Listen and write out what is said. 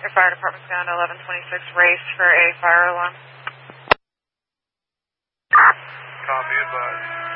Your fire department's down to 1126 race for a fire alarm. Copy, advised.